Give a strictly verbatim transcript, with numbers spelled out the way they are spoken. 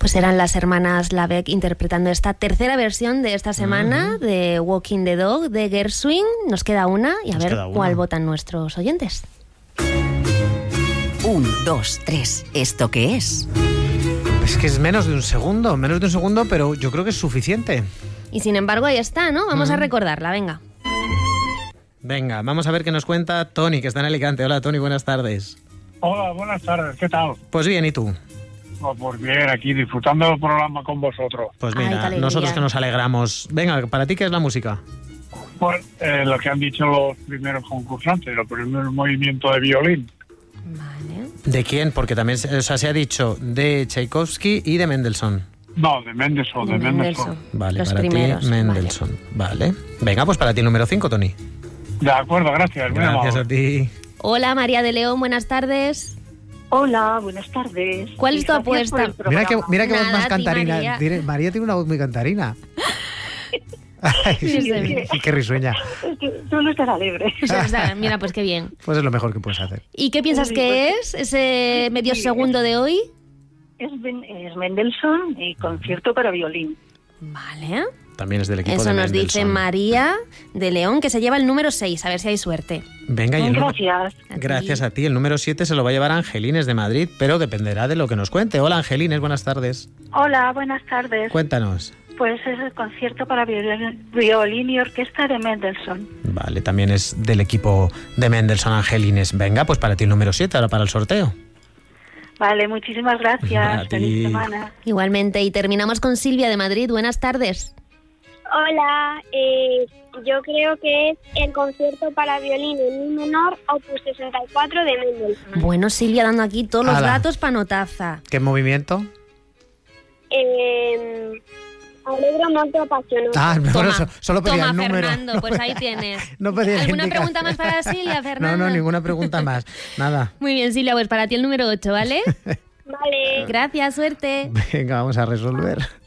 Pues eran las hermanas Lavec interpretando esta tercera versión de esta semana uh-huh. de Walking the Dog de Gershwin. Nos queda una y a Nos ver cuál votan nuestros oyentes. Un, dos, tres. ¿Esto qué es? Es que es menos de un segundo, menos de un segundo, pero yo creo que es suficiente. Y sin embargo ahí está, ¿no? Vamos uh-huh. a recordarla, venga. Venga, vamos a ver qué nos cuenta Tony, que está en Alicante. Hola, Tony, buenas tardes. Hola, buenas tardes, ¿qué tal? Pues bien, ¿y tú? Oh, pues bien, aquí disfrutando del programa con vosotros. Pues mira, Ay, nosotros que nos alegramos. Venga, ¿para ti qué es la música? Pues eh, lo que han dicho los primeros concursantes, el primer movimiento de violín. Vale. ¿De quién? Porque también o sea, se ha dicho de Tchaikovsky y de Mendelssohn. No, de Mendelssohn, de, de Mendelssohn. Mendelssohn. Vale, los para primeros. ti Mendelssohn. Vale. vale. Venga, pues para ti el número cinco, Tony. De acuerdo, gracias. Gracias a ti. Hola, María de León, buenas tardes. Hola, buenas tardes. ¿Cuál es tu apuesta? Mira que, mira que voz más ti, cantarina. María. María. María tiene una voz muy cantarina. Ay, sí, sí, sí. Qué risueña. Es que suelo estar alegre. O sea, mira, pues qué bien. Pues es lo mejor que puedes hacer. ¿Y qué piensas sí, que pues, es ese medio sí, segundo de hoy? Es, es Mendelssohn y concierto para violín. Vale. También es del equipo Eso de nos Mendelssohn. dice María de León, que se lleva el número seis. A ver si hay suerte. Venga, y el Gracias. número... Gracias a ti. El número siete se lo va a llevar Angelines de Madrid, pero dependerá de lo que nos cuente. Hola, Angelines, buenas tardes. Hola, buenas tardes. Cuéntanos. Pues es el concierto para violín, violín y orquesta de Mendelssohn. Vale, también es del equipo de Mendelssohn, Angelines. Venga, pues para ti el número siete, ahora para el sorteo. Vale, muchísimas gracias. Feliz semana. Igualmente, y terminamos con Silvia de Madrid. Buenas tardes. Hola, eh, yo creo que es el concierto para violín en mi menor, opus sesenta y cuatro de Mendelssohn. Bueno, Silvia, dando aquí todos los Ala. datos para notaza. ¿Qué movimiento? Eh, alegro, molto, apasionato. Ah, bueno, so, solo pedía Toma, el número. Fernando, pues ahí tienes. No pedía ¿Alguna indicación. pregunta más para Silvia, Fernando? No, no, ninguna pregunta más. Nada. Muy bien, Silvia, pues para ti el número ocho, ¿vale? Vale. Gracias, suerte. Venga, vamos a resolver.